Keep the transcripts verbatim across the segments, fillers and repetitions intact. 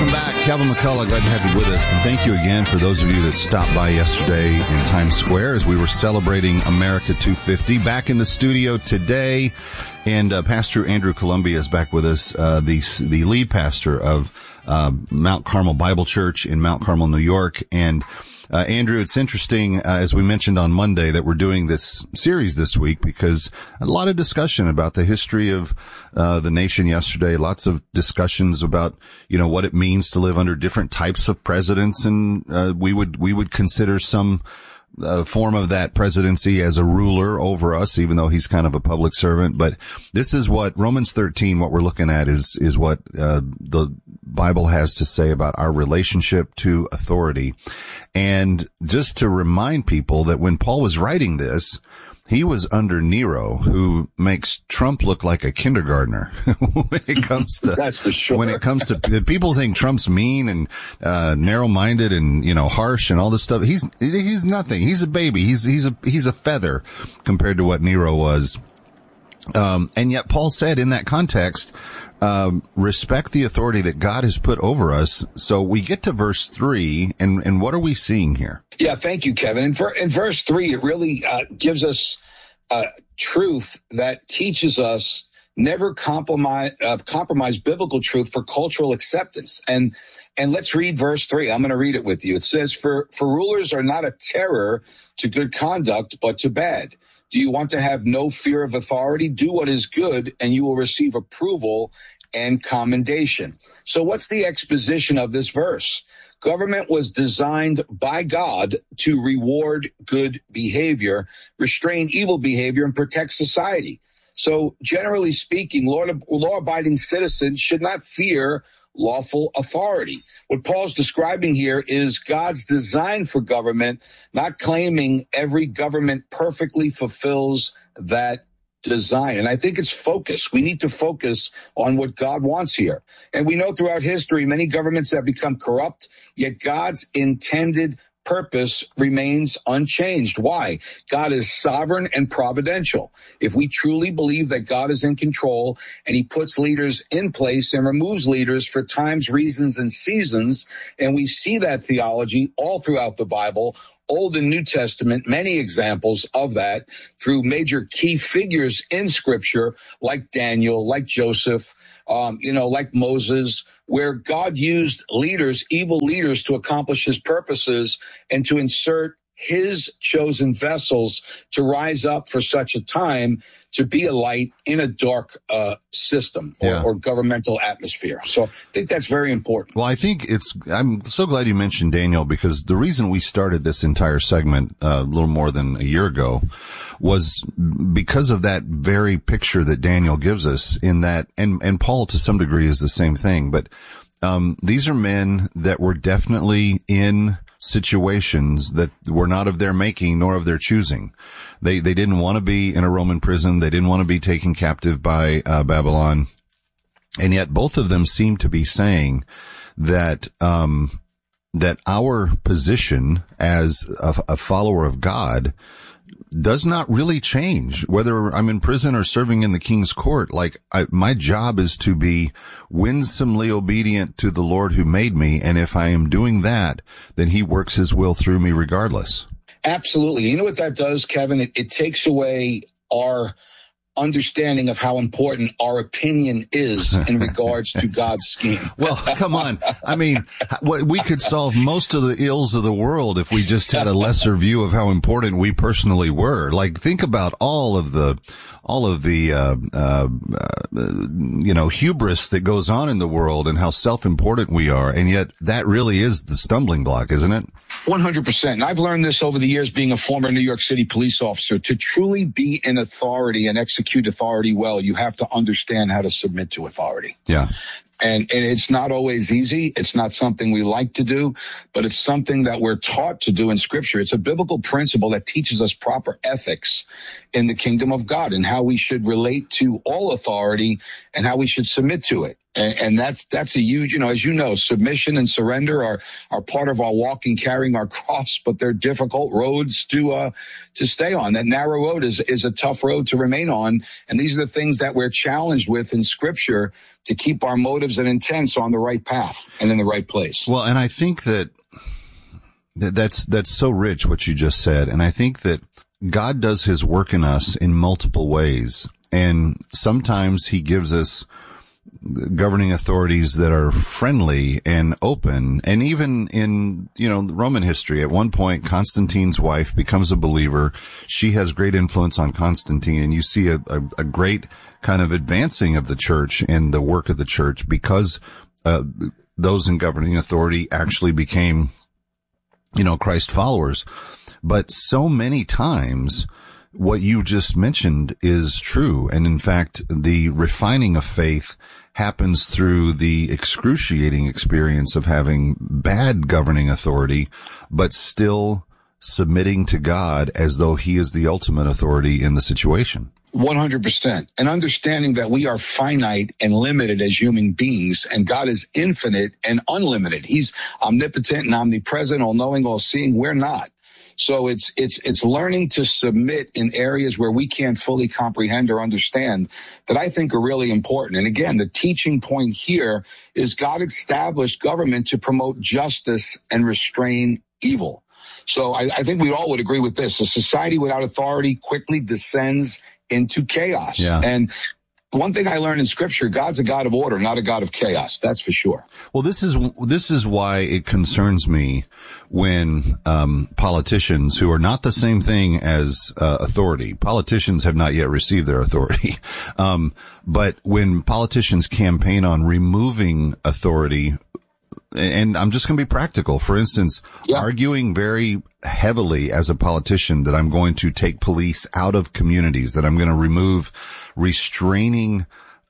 Welcome back. Kevin McCullough, glad to have you with us. And thank you again for those of you that stopped by yesterday in Times Square as we were celebrating America two fifty. Back in the studio today, and uh, Pastor Andrew Columbia is back with us, uh, the, the lead pastor of uh, Mount Carmel Bible Church in Mount Carmel, New York. And Uh, Andrew, it's interesting, uh, as we mentioned on Monday, that we're doing this series this week because a lot of discussion about the history of uh, the nation yesterday, lots of discussions about, you know, what it means to live under different types of presidents, and uh, we would we would consider some uh, form of that presidency as a ruler over us, even though he's kind of a public servant. But this is what Romans thirteen, what we're looking at is is what uh, the Bible has to say about our relationship to authority. And just to remind people that when Paul was writing this, he was under Nero, who makes Trump look like a kindergartner when it comes to, That's for sure. when it comes to, people think Trump's mean and, uh, narrow-minded and, you know, harsh and all this stuff. He's, he's nothing. He's a baby. He's, he's a, he's a feather compared to what Nero was. Um, and yet Paul said in that context, um, respect the authority that God has put over us. So we get to verse three, and, and what are we seeing here? Yeah, thank you, Kevin. In, ver- in verse three, it really uh, gives us uh, truth that teaches us never compromise, uh, compromise biblical truth for cultural acceptance. And and let's read verse three. I'm going to read it with you. It says, for, for rulers are not a terror to good conduct, but to bad. Do you want to have no fear of authority? Do what is good, and you will receive approval and commendation. So what's the exposition of this verse? Government was designed by God to reward good behavior, restrain evil behavior, and protect society. So generally speaking, law-abiding citizens should not fear lawful authority. What Paul's describing here is God's design for government, not claiming every government perfectly fulfills that design. And I think it's focus. We need to focus on what God wants here. And we know throughout history, many governments have become corrupt, yet God's intended purpose remains unchanged. Why? God is sovereign and providential. If we truly believe that God is in control and he puts leaders in place and removes leaders for times, reasons, and seasons, and we see that theology all throughout the Bible, Old and New Testament, many examples of that through major key figures in Scripture like Daniel, like Joseph, um, you know, like Moses, where God used leaders, evil leaders, to accomplish his purposes and to insert his chosen vessels to rise up for such a time to be a light in a dark uh, system or, yeah. or governmental atmosphere. So I think that's very important. Well, I think it's, I'm so glad you mentioned Daniel, because the reason we started this entire segment uh, a little more than a year ago was because of that very picture that Daniel gives us in that, and, and Paul to some degree is the same thing, but um, these are men that were definitely in situations that were not of their making nor of their choosing. They they didn't want to be in a Roman prison. They didn't want to be taken captive by uh, Babylon. And yet both of them seem to be saying that um that our position as a, a follower of God does not really change, whether I'm in prison or serving in the king's court. Like, I, my job is to be winsomely obedient to the Lord who made me. And if I am doing that, then he works his will through me regardless. Absolutely. You know what that does, Kevin? It, it takes away our understanding of how important our opinion is in regards to God's scheme. Well, come on. I mean, we could solve most of the ills of the world if we just had a lesser view of how important we personally were. Like, think about all of the, all of the, uh, uh, uh, you know, hubris that goes on in the world and how self-important we are. And yet that really is the stumbling block, isn't it? one hundred percent. And I've learned this over the years being a former New York City police officer. To truly be in authority and execute authority well, you have to understand how to submit to authority. Yeah. And, and it's not always easy. It's not something we like to do, but it's something that we're taught to do in Scripture. It's a biblical principle that teaches us proper ethics in the kingdom of God and how we should relate to all authority and how we should submit to it. And, and that's, that's a huge, you know, as you know, submission and surrender are, are part of our walk and carrying our cross, but they're difficult roads to, uh, to stay on. That narrow road is, is a tough road to remain on. And these are the things that we're challenged with in Scripture to keep our motives and intents on the right path and in the right place. Well, and I think that, that that's, that's so rich what you just said. And I think that God does his work in us in multiple ways. And sometimes he gives us governing authorities that are friendly and open. And even in, you know, Roman history, at one point, Constantine's wife becomes a believer. She has great influence on Constantine, and you see a, a, a great kind of advancing of the church and the work of the church because uh, those in governing authority actually became, you know, Christ followers. But so many times, what you just mentioned is true. And in fact, the refining of faith happens through the excruciating experience of having bad governing authority, but still submitting to God as though he is the ultimate authority in the situation. one hundred percent. And understanding that we are finite and limited as human beings, and God is infinite and unlimited. He's omnipotent and omnipresent, all-knowing, all-seeing. We're not. So it's, it's, it's learning to submit in areas where we can't fully comprehend or understand that I think are really important. And again, the teaching point here is God established government to promote justice and restrain evil. So I, I think we all would agree with this. A society without authority quickly descends into chaos. Yeah. And one thing I learned in Scripture, God's a God of order, not a God of chaos. That's for sure. Well, this is, this is why it concerns me when, um, politicians who are not the same thing as, uh, authority. Politicians have not yet received their authority. Um, but when politicians campaign on removing authority, and I'm just going to be practical. For instance, yeah. arguing very heavily as a politician that I'm going to take police out of communities, that I'm going to remove restraining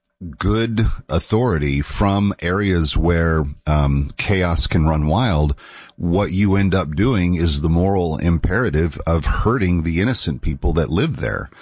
good authority from areas where um chaos can run wild. What you end up doing is the moral imperative of hurting the innocent people that live there.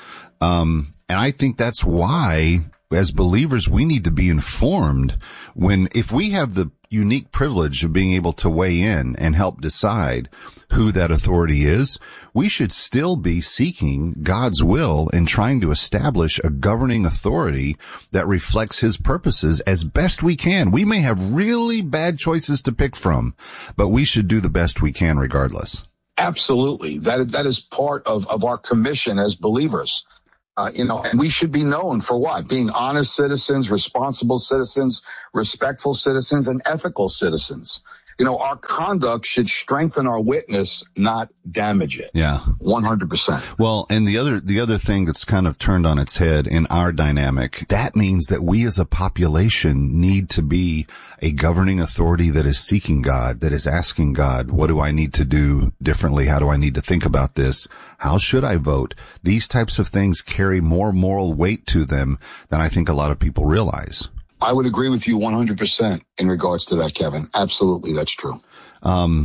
Um and I think that's why, as believers, we need to be informed when, if we have the unique privilege of being able to weigh in and help decide who that authority is, we should still be seeking God's will and trying to establish a governing authority that reflects his purposes as best we can. We may have really bad choices to pick from, but we should do the best we can regardless. Absolutely. That, that is part of, of our commission as believers. Uh, you know, and we should be known for what? Being honest citizens, responsible citizens, respectful citizens, and ethical citizens. You know, our conduct should strengthen our witness, not damage it. Yeah. one hundred percent. Well, and the other, the other thing that's kind of turned on its head in our dynamic, that means that we as a population need to be a governing authority that is seeking God, that is asking God, what do I need to do differently? How do I need to think about this? How should I vote? These types of things carry more moral weight to them than I think a lot of people realize. I would agree with you one hundred percent in regards to that, Kevin. Absolutely. That's true. Um,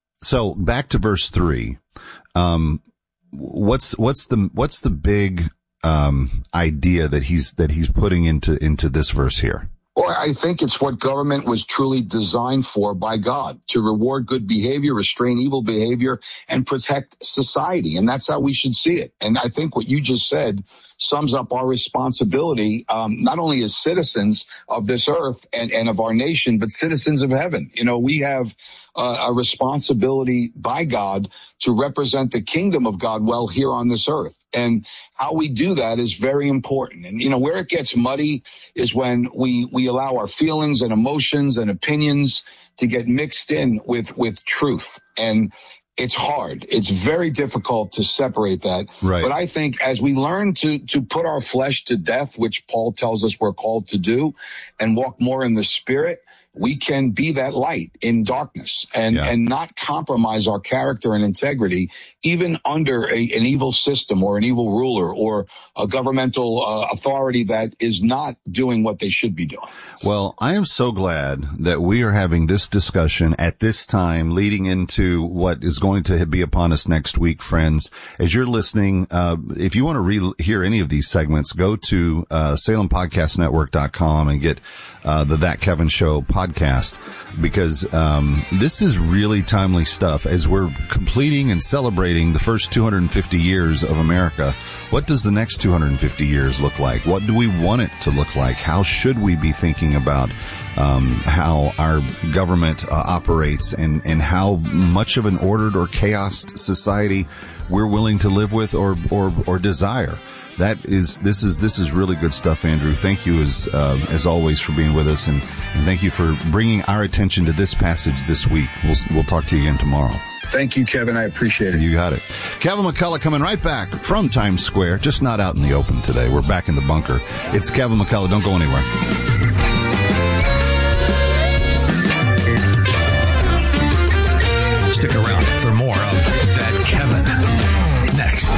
so back to verse three. Um, what's, what's the, what's the big, um, idea that he's, that he's putting into, into this verse here? Well, I think it's what government was truly designed for by God, to reward good behavior, restrain evil behavior, and protect society. And that's how we should see it. And I think what you just said sums up our responsibility, um, not only as citizens of this earth and, and of our nation, but citizens of heaven. You know, we have uh, a responsibility by God to represent the kingdom of God well here on this earth. And how we do that is very important. And, you know, where it gets muddy is when we, we allow our feelings and emotions and opinions to get mixed in with, with truth. And it's hard. It's very difficult to separate that. Right. But I think as we learn to, to put our flesh to death, which Paul tells us we're called to do, and walk more in the Spirit, we can be that light in darkness and, yeah. and not compromise our character and integrity, even under a, an evil system or an evil ruler or a governmental uh, authority that is not doing what they should be doing. Well, I am so glad that we are having this discussion at this time, leading into what is going to be upon us next week, friends. As you're listening, uh, if you want to re- hear any of these segments, go to uh, Salem Podcast Network dot com and get uh, the That Kevin Show podcast, because um, this is really timely stuff. As we're completing and celebrating the first two hundred fifty years of America, what does the next two hundred fifty years look like? What do we want it to look like? How should we be thinking about um, how our government uh, operates, and, and how much of an ordered or chaos society we're willing to live with or, or, or desire? That is, this is, this is really good stuff, Andrew. Thank you as, uh, as always for being with us. And, and thank you for bringing our attention to this passage this week. We'll, we'll talk to you again tomorrow. Thank you, Kevin. I appreciate it. You got it. Kevin McCullough coming right back from Times Square, just not out in the open today. We're back in the bunker. It's Kevin McCullough. Don't go anywhere. Stick around for more of That Kevin next.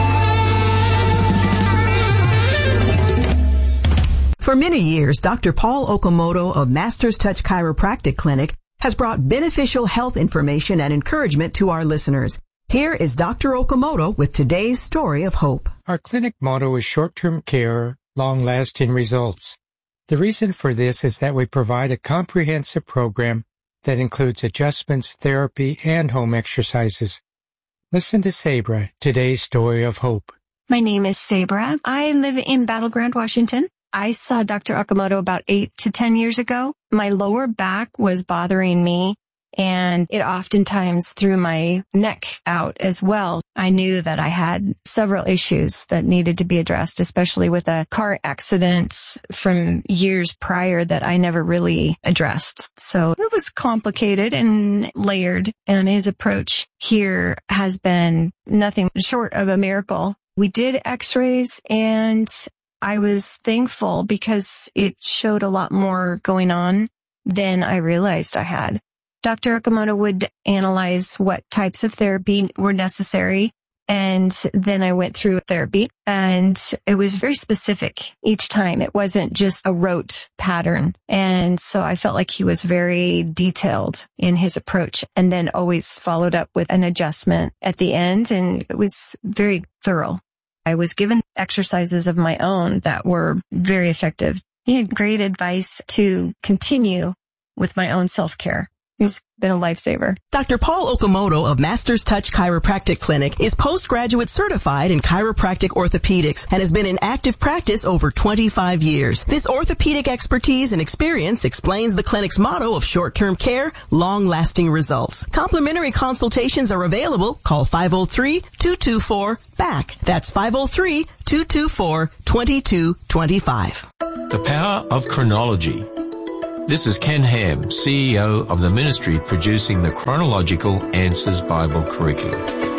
For many years, Doctor Paul Okamoto of Masters Touch Chiropractic Clinic has brought beneficial health information and encouragement to our listeners. Here is Doctor Okamoto with today's story of hope. Our clinic motto is short-term care, long-lasting results. The reason for this is that we provide a comprehensive program that includes adjustments, therapy, and home exercises. Listen to Sabra, today's story of hope. My name is Sabra. I live in Battle Ground, Washington. I saw Doctor Okamoto about eight to ten years ago. My lower back was bothering me, and it oftentimes threw my neck out as well. I knew that I had several issues that needed to be addressed, especially with a car accident from years prior that I never really addressed. So it was complicated and layered, and his approach here has been nothing short of a miracle. We did x-rays, and I was thankful because it showed a lot more going on than I realized I had. Doctor Okamoto would analyze what types of therapy were necessary, and then I went through therapy, and it was very specific each time. It wasn't just a rote pattern. And so I felt like he was very detailed in his approach, and then always followed up with an adjustment at the end, and it was very thorough. I was given exercises of my own that were very effective. He had great advice to continue with my own self-care. He's been a lifesaver. Doctor Paul Okamoto of Masters Touch Chiropractic Clinic is postgraduate certified in chiropractic orthopedics and has been in active practice over twenty-five years. This orthopedic expertise and experience explains the clinic's motto of short-term care, long-lasting results. Complimentary consultations are available. Call five oh three, two two four, B A C K. That's five oh three, two two four, two two two five. The power of chronology. This is Ken Ham, C E O of the ministry producing the Chronological Answers Bible curriculum.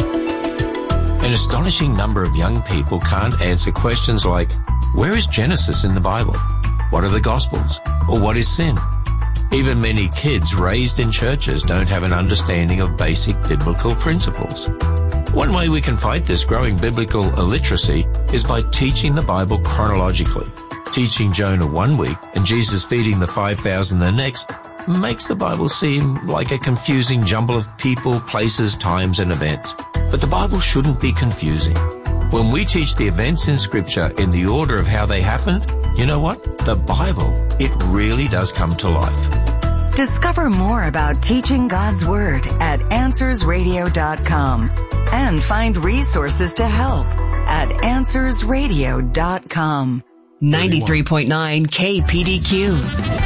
An astonishing number of young people can't answer questions like, where is Genesis in the Bible? What are the Gospels? Or what is sin? Even many kids raised in churches don't have an understanding of basic biblical principles. One way we can fight this growing biblical illiteracy is by teaching the Bible chronologically. Teaching Jonah one week and Jesus feeding the five thousand the next makes the Bible seem like a confusing jumble of people, places, times, and events. But the Bible shouldn't be confusing. When we teach the events in Scripture in the order of how they happened, you know what? The Bible, it really does come to life. Discover more about teaching God's Word at answers radio dot com and find resources to help at answers radio dot com. ninety-three point nine K P D Q.